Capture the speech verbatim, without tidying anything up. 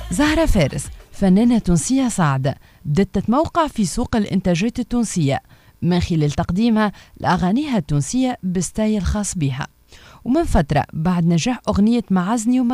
زهرة فارس فنانة تونسية صاعدة بدأت تتموقع في سوق الإنتاجات التونسية من خلال تقديمها لأغانيها التونسية بستايل خاص بها. ومن فترة بعد نجاح أغنية معزني